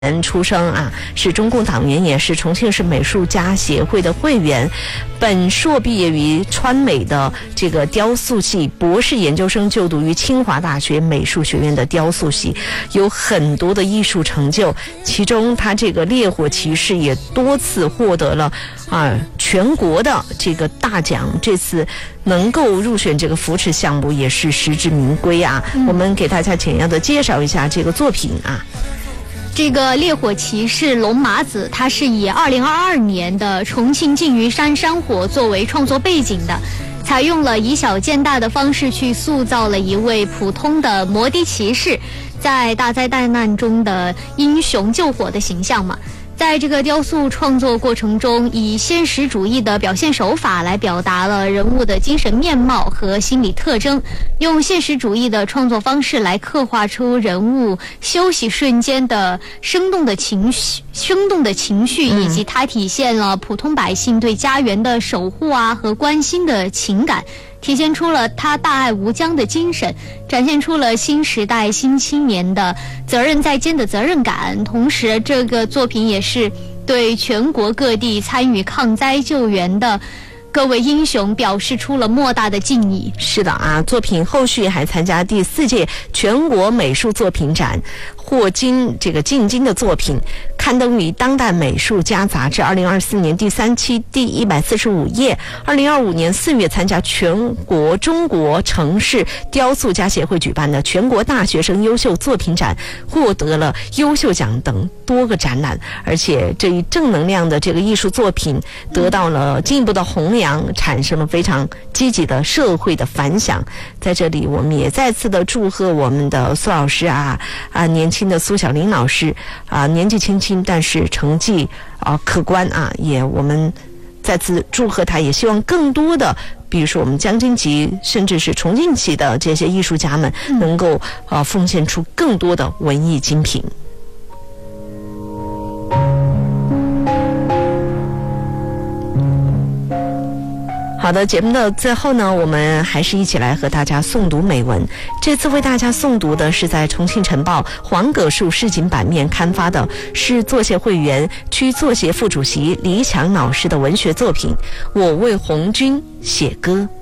出生啊，是中共党员，也是重庆市美术家协会的会员。本硕毕业于川美的这个雕塑系，博士研究生就读于清华大学美术学院的雕塑系，有很多的艺术成就。其中，他这个烈火骑士也多次获得了全国的这个大奖。这次能够入选这个扶持项目，也是实至名归啊。我们给大家简要的介绍一下这个作品啊。 这个烈火骑士龙马子，它是以2022年的重庆缙云山山火作为创作背景的，采用了以小见大的方式去塑造了一位普通的摩的骑士在大灾大难中的英雄救火的形象嘛。在这个雕塑创作过程中，以现实主义的表现手法来表达了人物的精神面貌和心理特征，用现实主义的创作方式来刻画出人物休息瞬间的生动的情绪，以及它体现了普通百姓对家园的守护和关心的情感，体现出了他大爱无疆的精神，展现出了新时代新青年的责任在肩的责任感。同时，这个作品也是对全国各地参与抗灾救援的各位英雄表示出了莫大的敬意。 是的啊，作品后续还参加第4届全国美术作品展，获进京的作品刊登于《当代美术家》杂志2024年第3期第145页。2025年4月参加全国中国城市雕塑家协会举办的全国大学生优秀作品展，获得了优秀奖等多个展览。而且这一正能量的这个艺术作品得到了进一步的弘扬，产生了非常积极的社会的反响。在这里我们也再次的祝贺我们的苏老师年轻的苏小玲老师年纪轻轻但是成绩可观也我们再次祝贺他，也希望更多的比如说我们江津籍甚至是重庆籍的这些艺术家们能够奉献出更多的文艺精品。好的，节目的最后呢，我们还是一起来和大家诵读美文。这次为大家诵读的是在重庆晨报黄葛树市井版面刊发的市作协会员、区作协副主席李强老师的文学作品《我为红军写歌》。